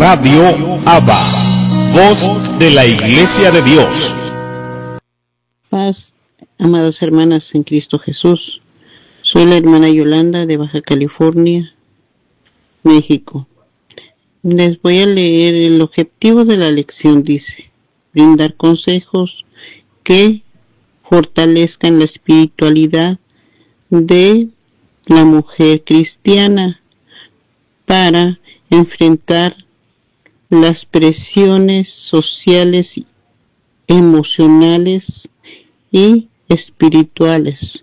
Radio Abba, voz de la Iglesia de Dios. Paz, amadas hermanas en Cristo Jesús. Soy la hermana Yolanda de Baja California, México. Les voy a leer el objetivo de la lección. Dice: brindar consejos que fortalezcan la espiritualidad de la mujer cristiana para enfrentar las presiones sociales, emocionales y espirituales,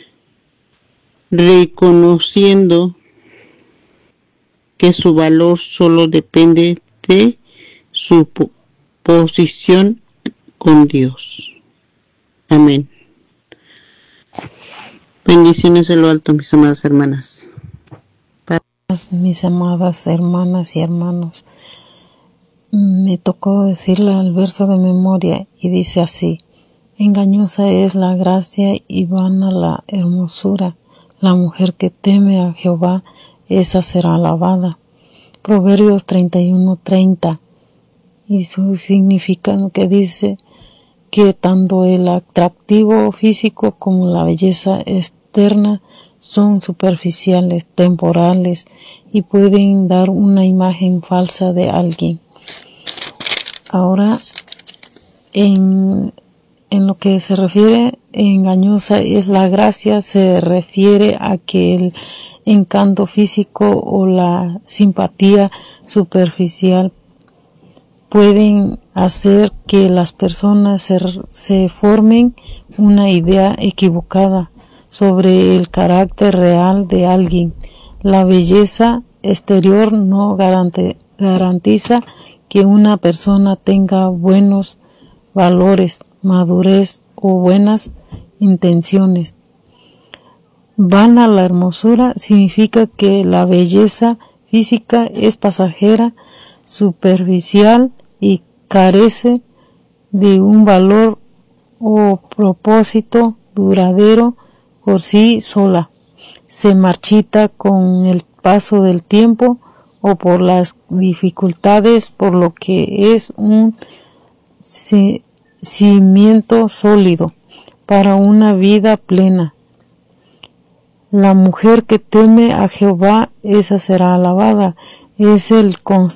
reconociendo que su valor solo depende de su posición con Dios. Amén. Bendiciones de lo alto, mis amadas hermanas. Mis amadas hermanas y hermanos, me tocó decirle al verso de memoria y dice así: engañosa es la gracia y vana la hermosura, la mujer que teme a Jehová, esa será alabada. Proverbios 31:30, y su significado que dice que tanto el atractivo físico como la belleza externa son superficiales, temporales y pueden dar una imagen falsa de alguien. Ahora, en lo que se refiere engañosa es la gracia, se refiere a que el encanto físico o la simpatía superficial pueden hacer que las personas se formen una idea equivocada sobre el carácter real de alguien. La belleza exterior no garantiza que una persona tenga buenos valores, madurez o buenas intenciones. Vana la hermosura significa que la belleza física es pasajera, superficial y carece de un valor o propósito duradero por sí sola. Se marchita con el paso del tiempo o por las dificultades, por lo que es un cimiento sólido para una vida plena. La mujer que teme a Jehová, esa será alabada. Es el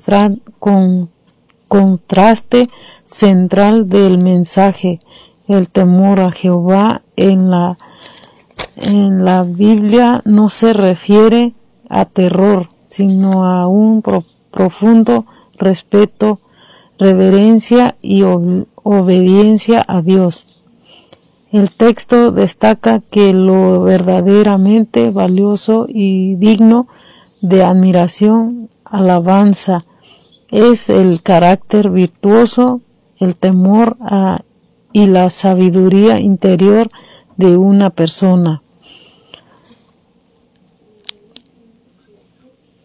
contraste central del mensaje. El temor a Jehová en la Biblia no se refiere a terror, sino a un profundo respeto, reverencia y obediencia a Dios. El texto destaca que lo verdaderamente valioso y digno de admiración, alabanza, es el carácter virtuoso, el temor y la sabiduría interior de una persona.